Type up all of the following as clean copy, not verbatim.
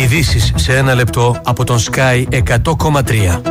Ειδήσεις σε ένα λεπτό από τον Sky 100,3.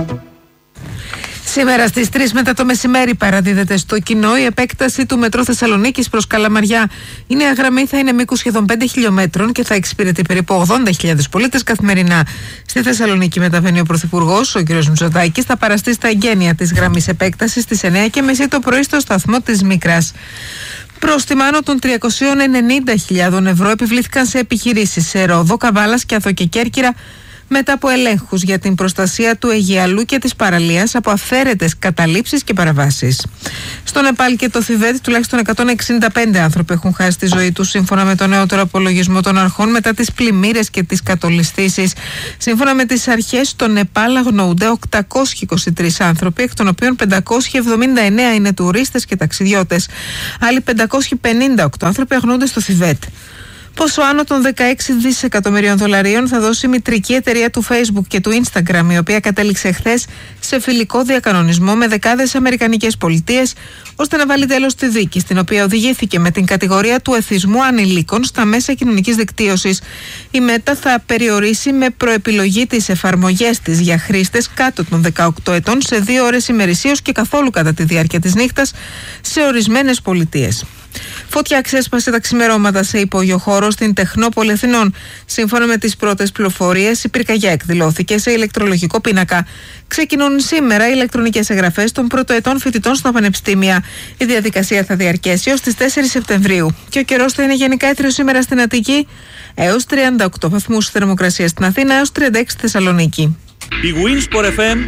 Σήμερα στις 3 μετά το μεσημέρι παραδίδεται στο κοινό η επέκταση του μετρό Θεσσαλονίκης προς Καλαμαριά. Η νέα γραμμή θα είναι μήκους σχεδόν 5 χιλιόμετρων και θα εξυπηρετεί περίπου 80.000 πολίτες καθημερινά. Στη Θεσσαλονίκη μεταβαίνει ο Πρωθυπουργός, ο κ. Μητσοτάκης, θα παραστεί στα εγγένεια της γραμμής επέκτασης στις 9:30 το πρωί στο σταθμό της Μίκρας. Πρόστιμα άνω των 390.000 ευρώ επιβλήθηκαν σε επιχειρήσεις σε Ρόδο, Καβάλας και Αθό και Κέρκυρα μετά από ελέγχους για την προστασία του Αιγιαλού και της παραλίας από αυθαίρετες καταλήψεις και παραβάσεις. Στο Νεπάλ και το Θιβέτ τουλάχιστον 165 άνθρωποι έχουν χάσει τη ζωή τους σύμφωνα με τον νεότερο απολογισμό των αρχών μετά τις πλημμύρες και τις κατολισθήσεις. Σύμφωνα με τις αρχές, στο Νεπάλ αγνοούνται 823 άνθρωποι, εκ των οποίων 579 είναι τουρίστες και ταξιδιώτες. Άλλοι 558 άνθρωποι αγνοούνται στο Θιβέτ. Πόσο άνω των 16 δισεκατομμυρίων δολαρίων θα δώσει η μητρική εταιρεία του Facebook και του Instagram, η οποία κατέληξε χθες σε φιλικό διακανονισμό με δεκάδες αμερικανικές πολιτείες, ώστε να βάλει τέλος στη δίκη, στην οποία οδηγήθηκε με την κατηγορία του εθισμού ανηλίκων στα μέσα κοινωνικής δικτύωσης. Η Meta θα περιορίσει με προεπιλογή τις εφαρμογές της για χρήστες κάτω των 18 ετών σε 2 ώρες ημερησίως και καθόλου κατά τη διάρκεια της νύχτας σε ορισμένες πολιτείες. Φωτιά ξέσπασε τα ξημερώματα σε υπόγειο χώρο στην Τεχνόπολη Αθηνών. Σύμφωνα με τις πρώτες πληροφορίες, η πυρκαγιά εκδηλώθηκε σε ηλεκτρολογικό πίνακα. Ξεκινούν σήμερα οι ηλεκτρονικές εγγραφές των πρωτοετών φοιτητών στα πανεπιστήμια. Η διαδικασία θα διαρκέσει ως τις 4 Σεπτεμβρίου. Και ο καιρός θα είναι γενικά έθριος σήμερα στην Αττική, έως 38 βαθμούς θερμοκρασία στην Αθήνα, έως 36 στη Θεσσαλονίκη. Η Winsport FM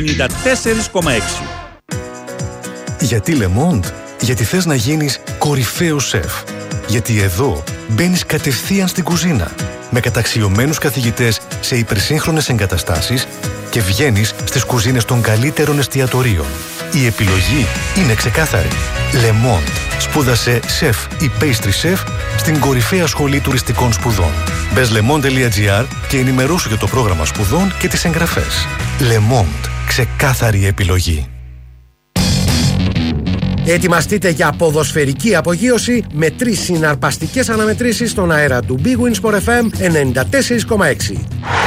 94,6. Γιατί Le Monde? Γιατί θες να γίνεις κορυφαίος σεφ. Γιατί εδώ μπαίνεις κατευθείαν στην κουζίνα με καταξιωμένους καθηγητές σε υπερσύγχρονες εγκαταστάσεις και βγαίνεις στις κουζίνες των καλύτερων εστιατορίων. Η επιλογή είναι ξεκάθαρη. Le Monde. Σπούδασε σεφ ή pastry chef στην κορυφαία σχολή τουριστικών σπουδών. Μπες lemonde.gr και ενημερώσου για το πρόγραμμα σπουδών και τις εγγραφές. Le Monde. Ξεκάθαρη επιλογή. Ετοιμαστείτε για ποδοσφαιρική απογείωση με 3 συναρπαστικές αναμετρήσεις στον αέρα του Big Win Sport FM 94,6.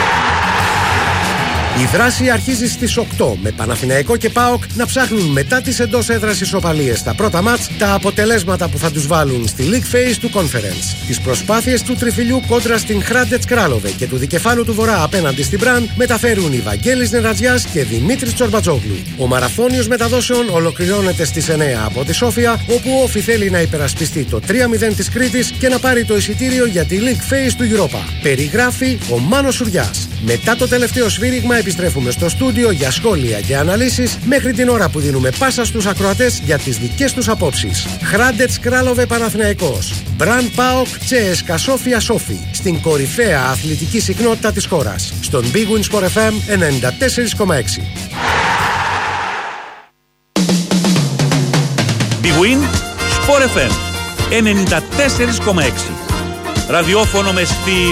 Η δράση αρχίζει στις 8 με Παναθηναϊκό και ΠΑΟΚ να ψάχνουν μετά τις εντός έδρας ισοπαλίες στα πρώτα μάτς τα αποτελέσματα που θα τους βάλουν στη League Phase του Conference. Τις προσπάθειες του τριφυλιού κόντρα στην Χράντετς Κράλοβε και του δικεφάλου του Βορρά απέναντι στην Μπραν μεταφέρουν οι Βαγγέλης Νερατζιάς και Δημήτρης Τσορμπατζόγλου. Ο μαραθώνιος μεταδόσεων ολοκληρώνεται στις 9 από τη Σόφια, όπου ο Όφι θέλει να υπερασπιστεί το 3-0 της Κρήτης και να πάρει το εισιτήριο για τη League Phase του Europa. Περιγράφει ο Μάνος Σουριάς. Μετά το τελευταίο σφύριγμα επιστρέφουμε στο στούντιο για σχόλια και αναλύσεις μέχρι την ώρα που δίνουμε πάσα στους ακροατές για τις δικές τους απόψεις. Χράντετς Κράλοβε Παναθηναϊκός, Μπραν ΠΑΟΚ Τσέσκα Σόφια Σόφι, στην κορυφαία αθλητική συχνότητα της χώρας, στον Big Win Sport FM 94,6. Big Win Sport FM 94,6. Ραδιόφωνο με στυλ